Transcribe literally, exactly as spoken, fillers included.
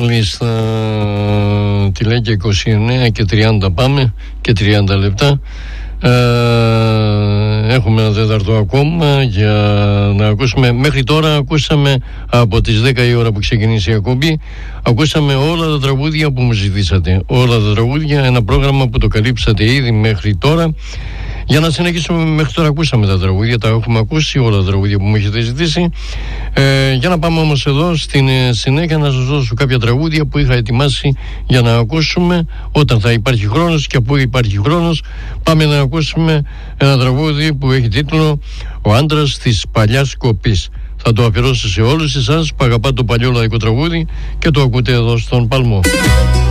Μιχάλης θα τη λέει και είκοσι εννέα και τριάντα πάμε και τριάντα λεπτά. Ε, έχουμε ένα τέταρτο ακόμα για να ακούσουμε. Μέχρι τώρα ακούσαμε από τις δέκα η ώρα που ξεκινήσει η εκπομπή, ακούσαμε όλα τα τραγούδια που μου ζητήσατε, όλα τα τραγούδια, ένα πρόγραμμα που το καλύψατε ήδη μέχρι τώρα. Για να συνεχίσουμε, μέχρι τώρα ακούσαμε τα τραγούδια, τα έχουμε ακούσει όλα τα τραγούδια που μου έχετε ζητήσει. Ε, για να πάμε όμως εδώ στην συνέχεια να σας δώσω κάποια τραγούδια που είχα ετοιμάσει για να ακούσουμε όταν θα υπάρχει χρόνος, και από υπάρχει χρόνος πάμε να ακούσουμε ένα τραγούδι που έχει τίτλο «Ο άντρας της παλιάς κοπής». Θα το αφιερώσω σε όλους εσάς που αγαπάτε το παλιό λαϊκό τραγούδι και το ακούτε εδώ στον Παλμό.